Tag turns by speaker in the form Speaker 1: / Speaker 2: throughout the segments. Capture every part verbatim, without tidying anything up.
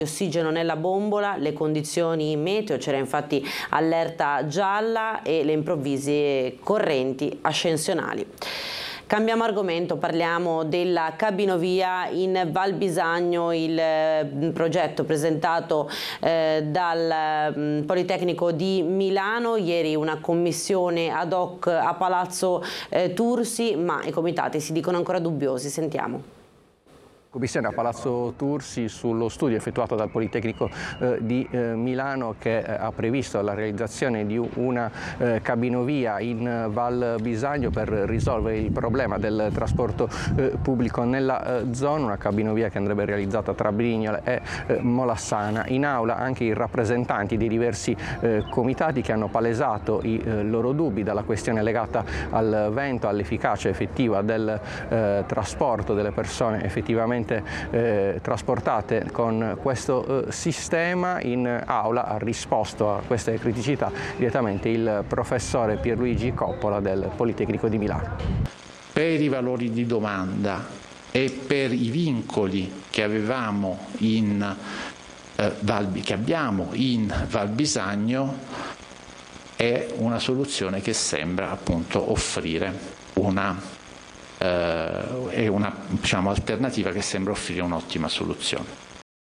Speaker 1: Ossigeno nella bombola, le condizioni meteo, c'era infatti allerta gialla e le improvvise correnti ascensionali. Cambiamo argomento, parliamo della cabinovia in Val Bisagno, il progetto presentato eh, dal mh, Politecnico di Milano. Ieri una commissione ad hoc a Palazzo eh, Tursi, ma i comitati si dicono ancora dubbiosi. Sentiamo.
Speaker 2: Commissione a Palazzo Tursi sullo studio effettuato dal Politecnico eh, di eh, Milano che eh, ha previsto la realizzazione di una eh, cabinovia in Val Bisagno per risolvere il problema del trasporto eh, pubblico nella eh, zona, una cabinovia che andrebbe realizzata tra Brignola e eh, Molassana. In aula anche i rappresentanti dei diversi eh, comitati che hanno palesato i eh, loro dubbi dalla questione legata al vento, all'efficacia effettiva del eh, trasporto delle persone effettivamente Eh, trasportate con questo eh, sistema. In aula ha risposto a queste criticità direttamente il professore Pierluigi Coppola del Politecnico di Milano.
Speaker 3: Per i valori di domanda e per i vincoli che avevamo in eh, Val, che abbiamo in Val Bisagno è una soluzione che sembra appunto offrire una Uh, è una diciamo, alternativa che sembra offrire un'ottima soluzione.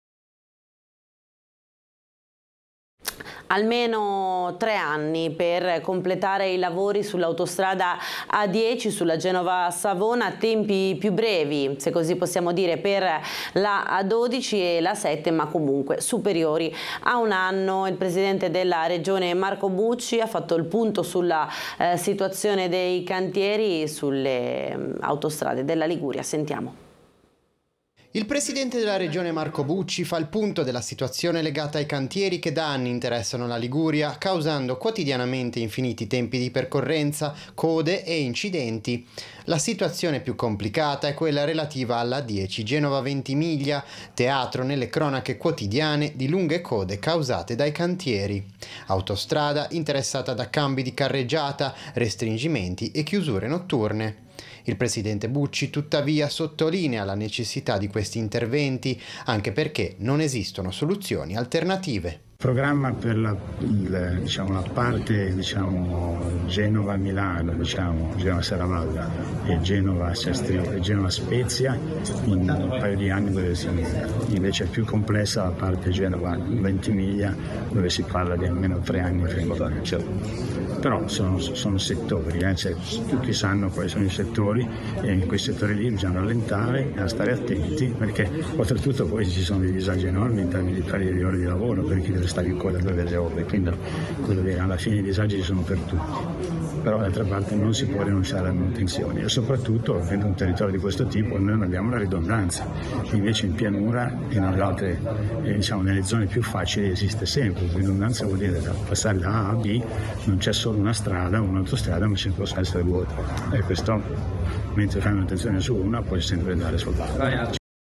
Speaker 1: Almeno tre anni per completare i lavori sull'autostrada A dieci, sulla Genova-Savona, tempi più brevi, se così possiamo dire, per la A dodici e la sette, ma comunque superiori a un anno. Il presidente della regione Marco Bucci ha fatto il punto sulla eh, situazione dei cantieri sulle eh, autostrade della Liguria. Sentiamo.
Speaker 4: Il presidente della regione Marco Bucci fa il punto della situazione legata ai cantieri che da anni interessano la Liguria, causando quotidianamente infiniti tempi di percorrenza, code e incidenti. La situazione più complicata è quella relativa alla A dieci Genova-Ventimiglia, teatro nelle cronache quotidiane di lunghe code causate dai cantieri. Autostrada interessata da cambi di carreggiata, restringimenti e chiusure notturne. Il presidente Bucci tuttavia sottolinea la necessità di questi interventi anche perché non esistono soluzioni alternative.
Speaker 5: Il programma per la, il, diciamo, la parte diciamo, Genova-Milano, diciamo, Genova-Serravalle e Genova-Sestrio e Genova-Spezia in un paio di anni dove si invece è più complessa la parte Genova-Ventimiglia dove si parla di almeno tre anni prima. Cioè, però sono, sono settori, eh? Cioè, tutti sanno quali sono i settori e in quei settori lì bisogna rallentare e stare attenti perché oltretutto poi ci sono dei disagi enormi in termini di perdita di ore di lavoro per chi deve stare in coda per le ore, quindi alla fine i disagi ci sono per tutti. Però d'altra parte non si può rinunciare alle manutenzioni e soprattutto avendo un territorio di questo tipo noi non abbiamo la ridondanza, invece in pianura e nelle altre, eh, diciamo nelle zone più facili esiste sempre. La ridondanza vuol dire da passare da A a B non c'è solo una strada o un'autostrada, ma ci possono essere due e questo mentre fai manutenzione su una puoi sempre andare sull'altra.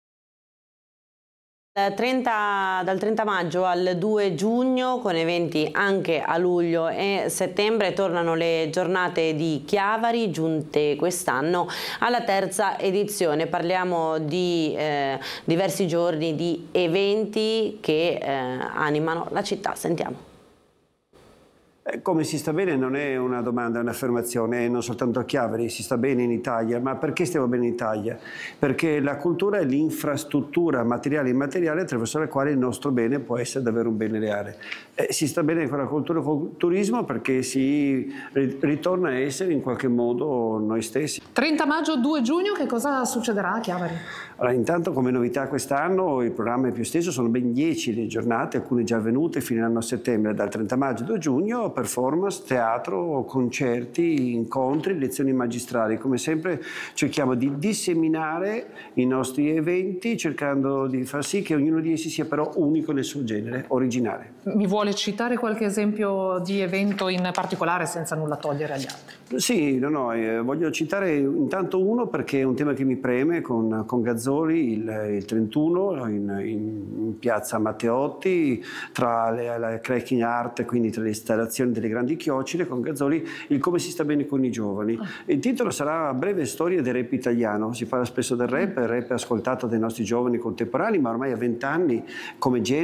Speaker 1: trenta, dal trenta maggio al due giugno, con eventi anche a luglio e settembre, tornano le giornate di Chiavari, giunte quest'anno alla terza edizione. Parliamo di eh, diversi giorni di eventi che eh, animano la città. Sentiamo.
Speaker 6: Come si sta bene non è una domanda, è un'affermazione, non soltanto a Chiavari, si sta bene in Italia. Ma perché stiamo bene in Italia? Perché la cultura è l'infrastruttura materiale e immateriale attraverso la quale il nostro bene può essere davvero un bene reale. Eh, si sta bene con la cultura e con il turismo perché si ritorna a essere in qualche modo noi stessi.
Speaker 7: trenta maggio, due giugno, che cosa succederà a Chiavari?
Speaker 6: Allora, intanto come novità quest'anno il programma è più esteso, sono ben dieci le giornate, alcune già avvenute, finiranno a settembre, dal trenta maggio al due giugno, performance, teatro, concerti, incontri, lezioni magistrali. Come sempre cerchiamo di disseminare i nostri eventi cercando di far sì che ognuno di essi sia però unico nel suo genere, originale.
Speaker 7: Mi vuole citare qualche esempio di evento in particolare senza nulla togliere agli altri?
Speaker 6: Sì, no, no, eh, voglio citare intanto uno perché è un tema che mi preme con, con Gazzoli il, il trentuno in, in, in piazza Matteotti tra le, la cracking art, quindi tra le installazioni l'inaugurazione delle grandi chiocciole con Gazzoli, il come si sta bene con i giovani. Il titolo sarà Breve storia del rap italiano. Si parla spesso del rap, il rap è ascoltato dai nostri giovani contemporanei, ma ormai a vent'anni come genere